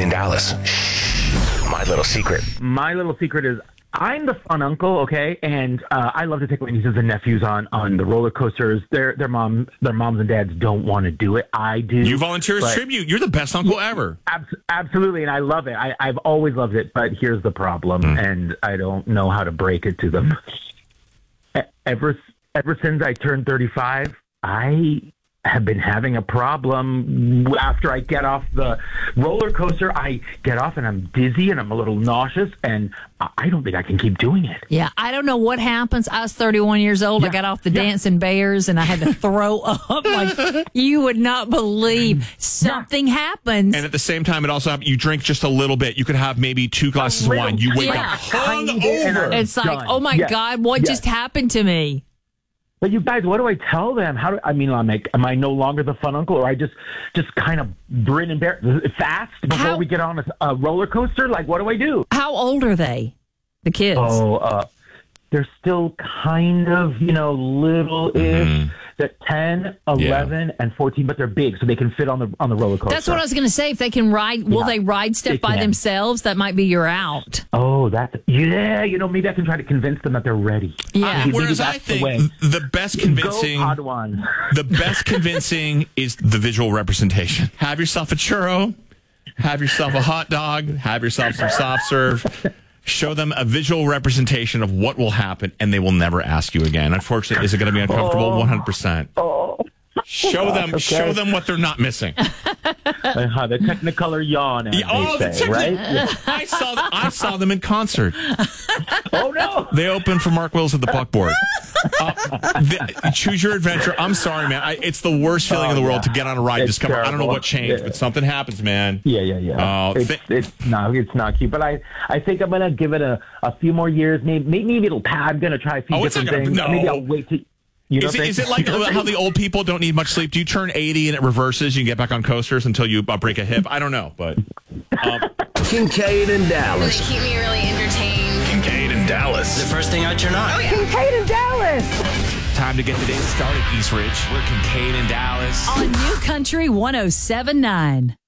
in Dallas. Shh, my little secret. My little secret is I'm the fun uncle, okay, and I love to take my nieces and nephews on the roller coasters. Their moms and dads don't want to do it. I do. You volunteer as tribute. You're the best uncle ever. Absolutely, and I love it. I've always loved it, but here's the problem, and I don't know how to break it to them. Ever since I turned 35, I have been having a problem. After I get off the roller coaster, I get off and I'm dizzy and I'm a little nauseous, and I don't think I can keep doing it. Yeah, I don't know what happens. I was 31 years old. I got off the Dancing Bears and I had to throw up like you would not believe. Something happens. And at the same time, it also happens. You drink just a little bit. You could have maybe 2 glasses of wine. You wake up hungover. It's like, oh my God, what just happened to me? But you guys, what do I tell them? Am I no longer the fun uncle, or I just kind of grin and bear fast before we get on a roller coaster? Like, what do I do? How old are they, the kids? They're still kind of, little-ish. They're 10, 11, and 14, but they're big, so they can fit on the roller coaster. That's what I was going to say. If they can ride, will they ride stuff by themselves? That might be your out. Oh, maybe I can try to convince them that they're ready. Yeah. Whereas I think the best convincing, the best convincing is the visual representation. Have yourself a churro, have yourself a hot dog, have yourself some soft serve. Show them a visual representation of what will happen, and they will never ask you again. Unfortunately, is it going to be uncomfortable? 100%. Show them what they're not missing. The Technicolor yawn, right? I saw them in concert. Oh no! They opened for Mark Wills at the Buckboard. Choose your adventure. I'm sorry, man. It's the worst feeling in the world to get on a ride. Just come. I don't know what changed, but something happens, man. Yeah. It's not cute, but I think I'm gonna give it a few more years. Maybe it'll pass. I'm gonna try a few different things. No. Maybe I'll wait to. Is it like how the old people don't need much sleep? Do you turn 80 and it reverses? You can get back on coasters until you break a hip? I don't know, but... Kincaid and Dallas. They keep me really entertained. Kincaid and Dallas. The first thing I turn on. Oh, yeah. Kincaid and Dallas. Time to get the day started, East Ridge. We're Kincaid and Dallas. On New Country 107.9.